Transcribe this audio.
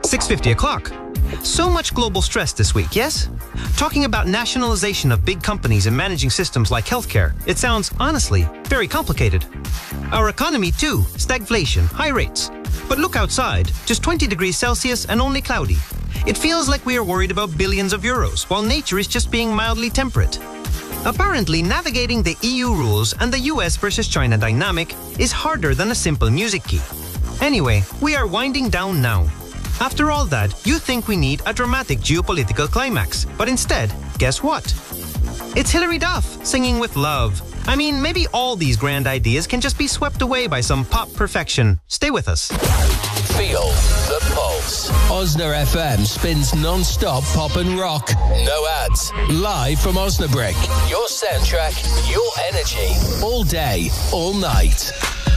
6:50 o'clock. So much global stress this week, yes? Talking about nationalization of big companies and managing systems like healthcare, it sounds, honestly, very complicated. Our economy too, stagflation, high rates. But look outside, just 20 degrees Celsius and only cloudy. It feels like we are worried about billions of euros, while nature is just being mildly temperate. Apparently, navigating the EU rules and the US versus China dynamic is harder than a simple music key. Anyway, we are winding down now. After all that, you think we need a dramatic geopolitical climax, but instead, guess what? It's Hilary Duff singing with love. I mean, maybe all these grand ideas can just be swept away by some pop perfection. Stay with us. Feel the pulse. Osna FM spins non-stop pop and rock. No ads. Live from Osnabrück. Your soundtrack, your energy. All day, all night.